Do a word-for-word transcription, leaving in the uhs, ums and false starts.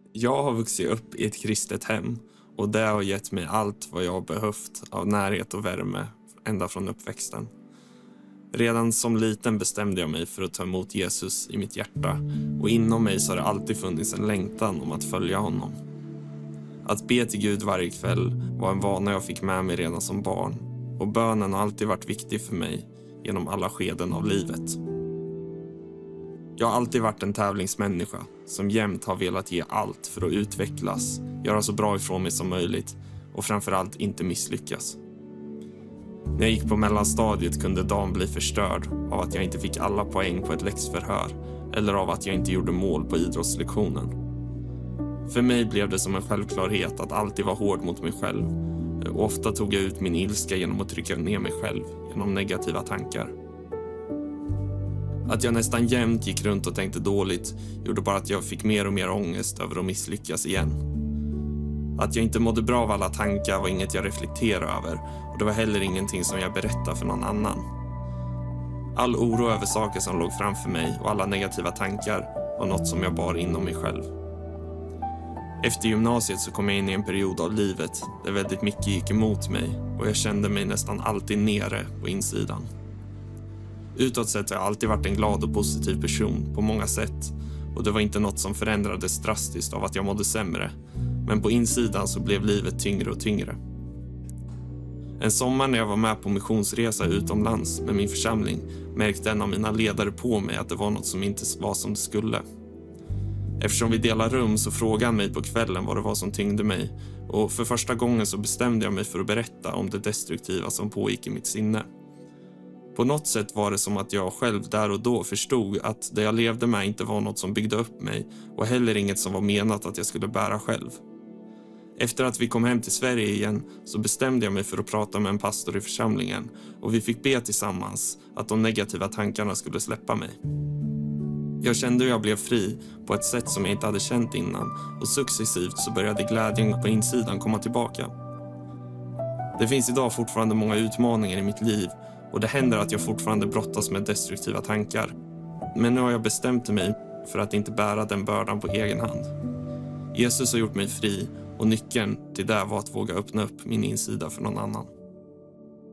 Jag har vuxit upp i ett kristet hem och det har gett mig allt vad jag har behövt av närhet och värme ända från uppväxten. Redan som liten bestämde jag mig för att ta emot Jesus i mitt hjärta och inom mig så har det alltid funnits en längtan om att följa honom. Att be till Gud varje kväll var en vana jag fick med mig redan som barn och bönen har alltid varit viktig för mig genom alla skeden av livet. Jag har alltid varit en tävlingsmänniska som jämt har velat ge allt för att utvecklas, göra så bra ifrån mig som möjligt och framförallt inte misslyckas. När jag gick på mellanstadiet kunde dagen bli förstörd av att jag inte fick alla poäng på ett läxförhör eller av att jag inte gjorde mål på idrottslektionen. För mig blev det som en självklarhet att alltid vara hård mot mig själv och ofta tog jag ut min ilska genom att trycka ner mig själv genom negativa tankar. Att jag nästan jämt gick runt och tänkte dåligt gjorde bara att jag fick mer och mer ångest över att misslyckas igen. Att jag inte mådde bra av alla tankar var inget jag reflekterade över och det var heller ingenting som jag berättade för någon annan. All oro över saker som låg framför mig och alla negativa tankar var något som jag bar inom mig själv. Efter gymnasiet så kom jag in i en period av livet där väldigt mycket gick emot mig och jag kände mig nästan alltid nere på insidan. Utåt sett har jag alltid varit en glad och positiv person på många sätt och det var inte något som förändrades drastiskt av att jag mådde sämre, men på insidan så blev livet tyngre och tyngre. En sommar när jag var med på missionsresa utomlands med min församling märkte en av mina ledare på mig att det var något som inte var som det skulle. Eftersom vi delar rum så frågade han mig på kvällen vad det var som tyngde mig och för första gången så bestämde jag mig för att berätta om det destruktiva som pågick i mitt sinne. På något sätt var det som att jag själv där och då förstod att det jag levde med inte var något som byggde upp mig och heller inget som var menat att jag skulle bära själv. Efter att vi kom hem till Sverige igen så bestämde jag mig för att prata med en pastor i församlingen och vi fick be tillsammans att de negativa tankarna skulle släppa mig. Jag kände hur jag blev fri på ett sätt som jag inte hade känt innan och successivt så började glädjen på insidan komma tillbaka. Det finns idag fortfarande många utmaningar i mitt liv och det händer att jag fortfarande brottas med destruktiva tankar. Men nu har jag bestämt mig för att inte bära den bördan på egen hand. Jesus har gjort mig fri och nyckeln till det var att våga öppna upp min insida för någon annan.